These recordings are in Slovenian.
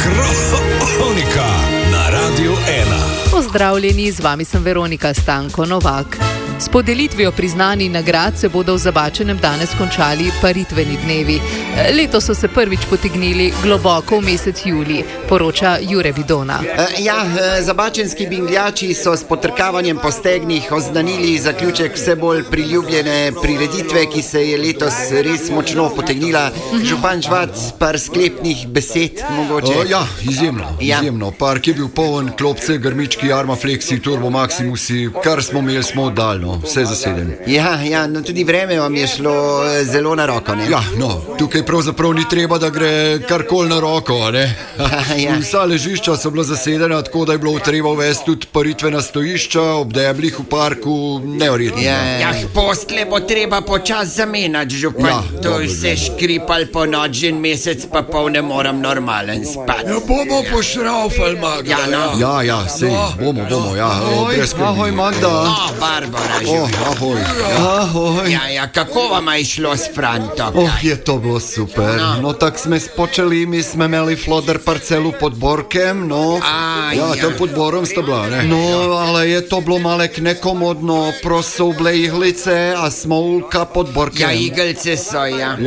Kronika na Radiu 1. Pozdravljeni, z vami sem Veronika Stanko Novak. S podelitvijo priznanj in nagrad se bodo v Zabačenem danes končali paritveni dnevi. Letos so se prvič potegnili globoko v mesec julij, poroča Jure Bidona. Zabačenski bingljači so s potrkavanjem po stegnih oznanili zaključek vse bolj priljubljene prireditve, ki se je letos res močno potegnila. Župan Žvac, par sklepnih besed mogoče. Izjemno. Park je bil poln, klopce, grmički, Arma Flexi, Turbo Maximusi, kar smo imeli, smo oddalno. Vse zaseden. No tudi vreme vam je šlo zelo na roko, ne? Tukaj pravzaprav ni treba, da gre karkoli na roko, ne? Vsa ležišča so bila zasedena, tako da je bilo treba uvesti tudi paritvena stojišča, ob deblih v parku, neverjetno. Postle bo treba počas zamenjati, župan. To je vse škripal po noč in mesec pa pol ne moram normalen spati. Bomo pošraufali, Magda. Sej, bomo, brez skrbi. Ahoj, Magda. Barbara. Ahoj. Kako vam je šlo s Franto? Je to bilo super. Tak sme spočeli, my sme imeli floder parcelu pod Borkem, tam pod Borom sta bila, ne? Ale je to bilo malek nekomodno, prosto bile iglice a smolka pod Borkem. Iglice so,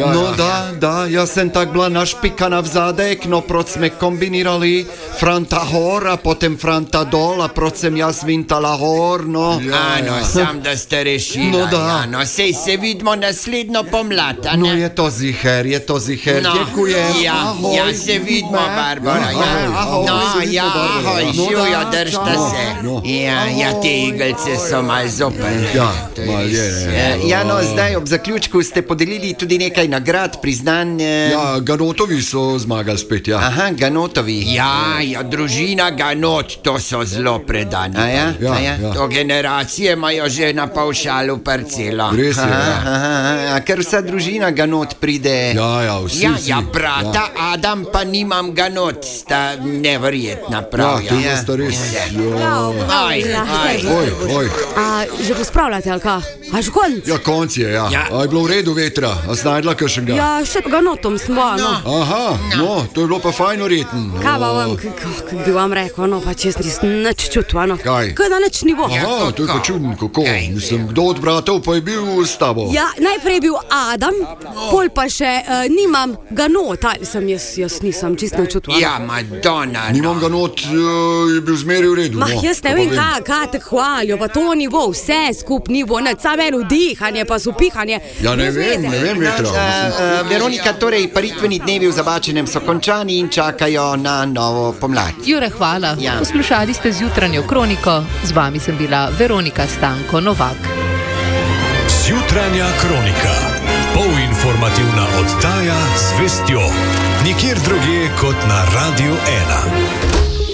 Ja sem tak bila našpikana v zadek, proč sme kombinirali Franta hor a potem Franta dol a proč sem jaz vintala hor, Sam da ste rešili. Sej se vidimo naslednjo pomlad, ne? Je to ziher. Děkujem. Se vidimo, Barbara. Ahoj, živjo, držte se. Te iglice so mal zopen. Mal je. Zdaj ob zaključku ste podelili tudi nekaj nagrad, priznanj. Ganotovi so zmagali spet, Ganotovi. Družina Ganot, to so zelo predani. To generacije imajo že na pavšalu parcelo. Res je, Ker vsa družina Ganot pride. Vsi. Brata Adam pa nimam Ganot, sta neverjetna prav. Tega sta res. Oj. Že pospravljate, ali kaj? A že konc? Konc je, A je bilo v redu vetra? A znajdla kakšnega? Še Ganotom smo, to je bilo pa fajno reten. Kaj pa vam, kako bi vam rekel, pa čez nisem nič čutil, Kaj? Kaj da nič ni bo. To je pa čudno, kako? Kdo od bratov pa je bil s tabo? Najprej je bil Adam, pol pa še nimam Ganot, jaz nisem čisto čutil. Madonna. Nimam Ganot, je bil zmeri v redu. Jaz ne vem, kaj te hvalijo, pa to ni bo, vse skup ni bo, samo eno dihanje, pa supihanje. Ne vem, vetra. Veronika, torej paritveni dnevi v Zabačenem so končani in čakajo na novo pomlad. Jure, hvala. Poslušali ste Zjutranjo kroniko, z vami sem bila Veronika Stanko Novak. Zjutranja kronika. Polinformativna oddaja z vestjo. Nikjer drugje kot na Radiu 1.